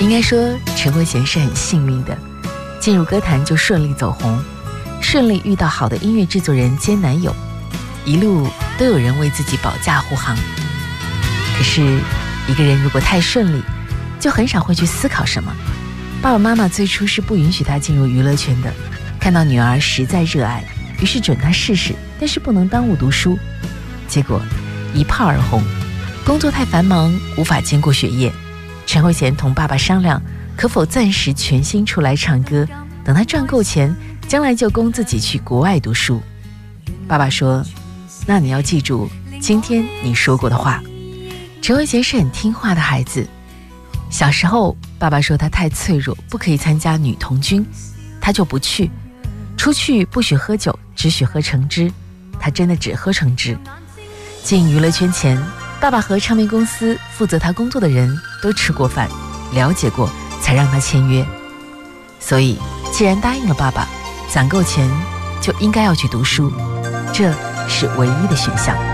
应该说陈慧娴是很幸运的，进入歌坛就顺利走红，顺利遇到好的音乐制作人兼男友，一路都有人为自己保驾护航。可是一个人如果太顺利，就很少会去思考什么。爸爸妈妈最初是不允许他进入娱乐圈的，看到女儿实在热爱，于是准他试试，但是不能耽误读书。结果一炮而红，工作太繁忙，无法兼顾学业。陈慧娴同爸爸商量，可否暂时全心出来唱歌，等他赚够钱，将来就供自己去国外读书。爸爸说，那你要记住今天你说过的话。陈慧娴是很听话的孩子，小时候爸爸说他太脆弱，不可以参加女童军，他就不去，出去不许喝酒，只许喝橙汁，他真的只喝橙汁。进娱乐圈前，爸爸和唱片公司负责他工作的人都吃过饭，了解过，才让他签约。所以既然答应了爸爸，攒够钱就应该要去读书，这是唯一的选项。